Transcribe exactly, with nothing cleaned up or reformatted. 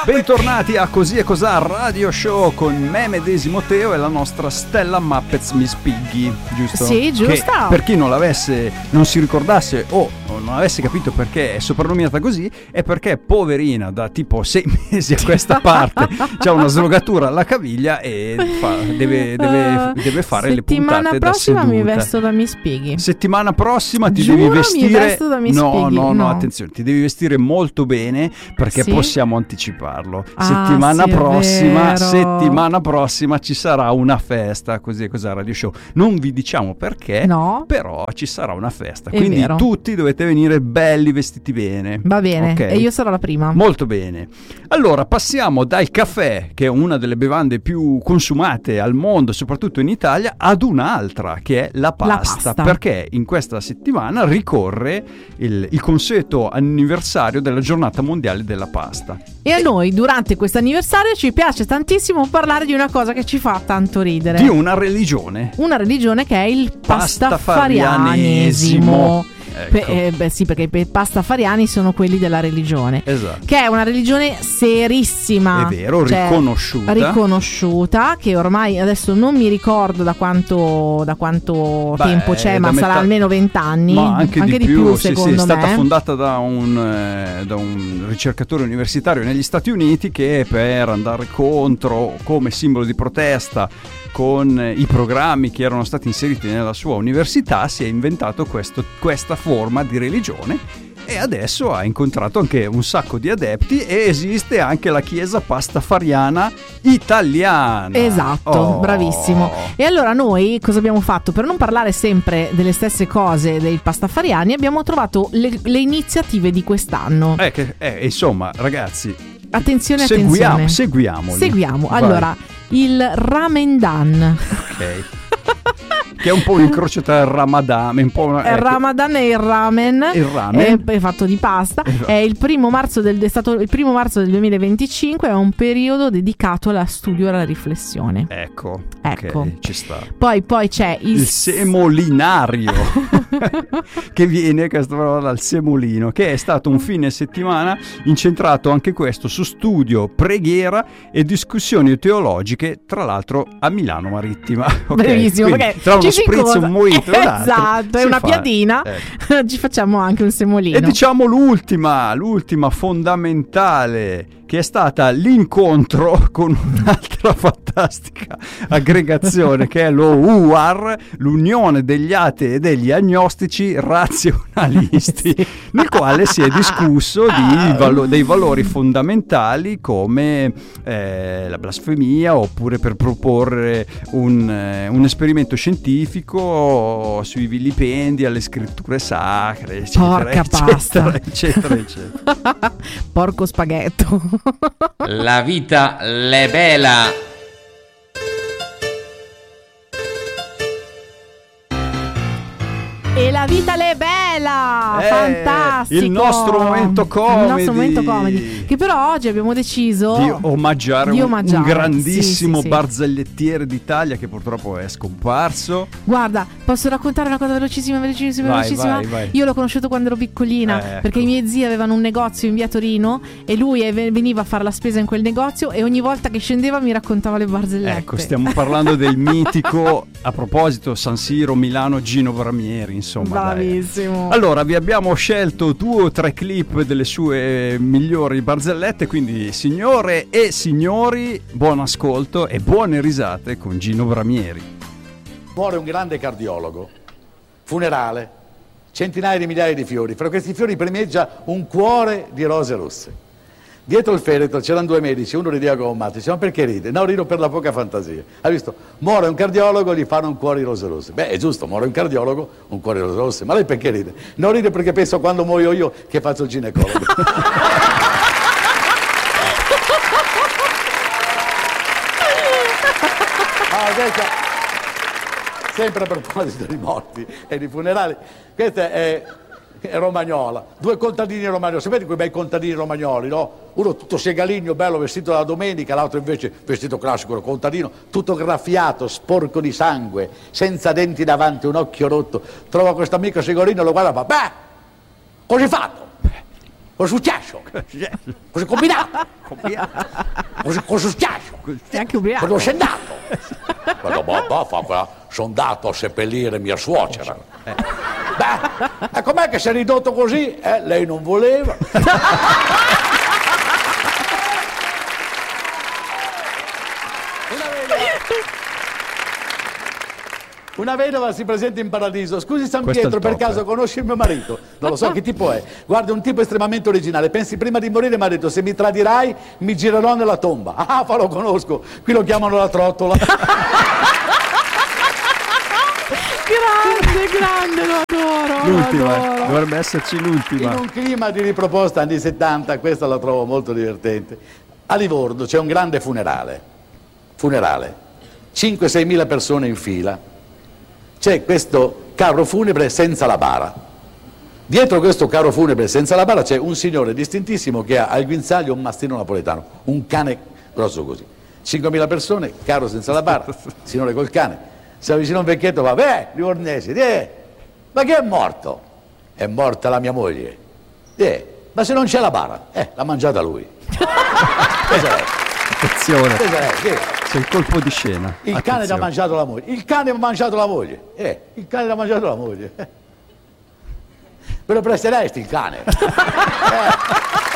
Bentornati a Così e Cos'ha Radio Show con me medesimo Teo e la nostra Stella Muppets Miss Piggy, giusto? Sì, giusto. Che, per chi non l'avesse, non si ricordasse o non avesse capito perché è soprannominata così, è perché poverina da tipo sei mesi a questa parte c'ha una slogatura alla caviglia e fa, deve, deve, deve fare le puntate da seduta. Settimana prossima mi vesto da Miss Piggy. Settimana prossima ti Giuro devi vestire. Mi vesto da Miss no, Piggy. no, no, no, attenzione, ti devi vestire molto bene perché sì? possiamo anticiparlo. Ah, settimana sì, prossima, vero. settimana prossima ci sarà una festa, Così e Cos'ha Radio Show. Non vi diciamo perché, no. però ci sarà una festa. È Quindi vero. tutti dovete venire belli vestiti bene. Va bene, okay? E io sarò la prima. Molto bene. Allora passiamo dal caffè, che è una delle bevande più consumate al mondo, soprattutto in Italia, ad un'altra che è la pasta, La pasta. perché in questa settimana ricorre il, il consueto anniversario della giornata mondiale della pasta. E a noi durante questo anniversario ci piace tantissimo parlare di una cosa che ci fa tanto ridere. Di una religione. Una religione che è il Pastafarianesimo. pastafarianesimo. Ecco. Pe- eh, beh, sì, perché i pastafariani sono quelli della religione. Esatto. Che è una religione serissima. È vero, cioè, riconosciuta. Riconosciuta, che ormai adesso non mi ricordo da quanto, da quanto Beh, tempo c'è, ma da sarà metà- almeno vent'anni. Ma anche, anche di, di più, più, sì, secondo sì, è stata me. fondata da un, eh, da un ricercatore universitario negli Stati Uniti che per andare contro, come simbolo di protesta, con i programmi che erano stati inseriti nella sua università, si è inventato questo, questa forma di religione e adesso ha incontrato anche un sacco di adepti e esiste anche la chiesa pastafariana italiana. Esatto, Oh. bravissimo. E allora noi cosa abbiamo fatto? Per non parlare sempre delle stesse cose dei pastafariani, abbiamo trovato le, le iniziative di quest'anno. Eh, che, eh, insomma, ragazzi, Attenzione, seguiamo, attenzione. seguiamoli. Seguiamo. Vai. Allora, il Ramendan. Ok. Che è un po' un incrocio tra il Ramadan, un po' una, Il ecco. Ramadan e il ramen, Il ramen. è, è fatto di pasta. Esatto. È il primo marzo del è stato il primo marzo del duemilaventicinque. È un periodo dedicato allo studio e alla riflessione. Ecco, Ecco. ok, ci sta. Poi, poi c'è il, Il semolinario che viene questa parola dal semolino, che è stato un fine settimana incentrato anche questo su studio, preghiera e discussioni teologiche, tra l'altro a Milano Marittima. Okay, Bellissimo, quindi, perché tra uno ci si spritz, incontra- un mojito e un altro, esatto, è si una fa- piadina. ecco. Ci facciamo anche un semolino. E diciamo l'ultima, l'ultima fondamentale, che è stata l'incontro con un'altra fantastica aggregazione che è lo U A R, l'Unione degli Atei e degli Agnostici Razionalisti, Sì. nel quale si è discusso di valo- dei valori fondamentali come eh, la blasfemia, oppure per proporre un, eh, un esperimento scientifico sui vilipendi alle scritture sacre, eccetera, Porca eccetera, pasta. eccetera, eccetera. Porco spaghetto. La vita l'è bella. E la vita le è bella! Eh, Fantastico! il nostro momento comedy. Il nostro momento comedy. Che però oggi abbiamo deciso Di omaggiare, di un- omaggiare, un grandissimo sì, sì, sì. barzelletiere d'Italia che purtroppo è scomparso. Guarda, posso raccontare una cosa velocissima, velocissima, Vai, velocissima? vai, vai. Io l'ho conosciuto quando ero piccolina, Eh, ecco. perché i miei zii avevano un negozio in via Torino e lui eh, veniva a fare la spesa in quel negozio e ogni volta che scendeva mi raccontava le barzellette. Ecco, stiamo parlando del mitico, a proposito, San Siro, Milano, Gino Bramieri, insomma. dai. Bravissimo. Allora, vi abbiamo scelto due o tre clip delle sue migliori barzellette, quindi signore e signori, buon ascolto e buone risate con Gino Bramieri. Muore un grande cardiologo, funerale, centinaia di migliaia di fiori, fra questi fiori primeggia un cuore di rose rosse. Dietro il feretro c'erano due medici, uno rideva come un matto, dice: ma perché ride? No, rido per la poca fantasia. Hai visto? Muore un cardiologo, gli fanno un cuore di rose rosse. Beh, è giusto, muore un cardiologo, un cuore di rose rosse. Ma lei perché ride? Non ride perché penso quando muoio io che faccio il ginecologo. Ah, adesso, sempre a proposito di morti e di funerali, questa è, è romagnola, due contadini romagnoli, sapete quei bei contadini romagnoli, no? Uno tutto segaligno, bello, vestito da domenica, l'altro invece vestito classico, contadino, tutto graffiato, sporco di sangue, senza denti davanti, un occhio rotto. Trova questo amico segalino, lo guarda e fa: beh, così fatto. Cosa è successo? Cosa è combinato? Cosa, cosa è successo? Sei anche ubriaco. Quando sei andato? Quando papà fa quella, sono andato a seppellire mia suocera. Eh. Beh, e com'è che si è ridotto così? Eh, lei non voleva. Una vedova si presenta in paradiso. Scusi San Questo è Pietro, il per top, caso eh. conosci il mio marito? Non lo so che tipo è. Guarda, un tipo estremamente originale. Pensi prima di morire, mi ha detto, se mi tradirai mi girerò nella tomba. Ah, fa lo conosco. Qui lo chiamano la trottola. Grande, grande, lo adoro. L'ultima, lo adoro. dovrebbe esserci l'ultima. In un clima di riproposta anni settanta, questa la trovo molto divertente. A Livorno c'è un grande funerale. Funerale. cinque sei mila persone in fila. C'è questo carro funebre senza la bara. Dietro questo carro funebre senza la bara c'è un signore distintissimo che ha al guinzaglio un mastino napoletano, un cane grosso così. cinquemila persone, carro senza la bara, signore col cane. Si avvicina un vecchietto e fa, beh, livornesi, eh, ma chi è morto? È morta la mia moglie. Eh, ma se non c'è la bara, eh, l'ha mangiata lui. Cos'è? Attenzione, Cos'è? Sì. c'è il colpo di scena. Il cane Attenzione. ti ha mangiato la moglie. Il cane ha mangiato la moglie. Eh, il cane ti ha mangiato la moglie. Eh. Me lo presteresti il cane? Eh.